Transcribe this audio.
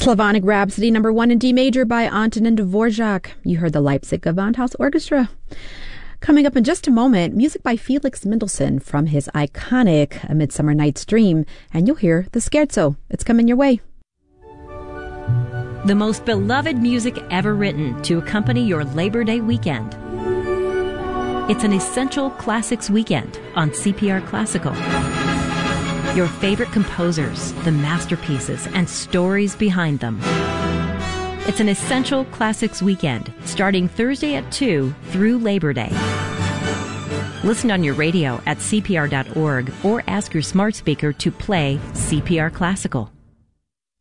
Slavonic Rhapsody #1 in D major by Antonin Dvorak. You heard the Leipzig Gewandhaus Orchestra. Coming up in just a moment, music by Felix Mendelssohn from his iconic A Midsummer Night's Dream, and you'll hear the Scherzo. It's coming your way. The most beloved music ever written to accompany your Labor Day weekend. It's an Essential Classics weekend on CPR Classical. Your favorite composers, the masterpieces, and stories behind them. It's an Essential Classics weekend, starting Thursday at 2 through Labor Day. Listen on your radio at cpr.org or ask your smart speaker to play CPR Classical.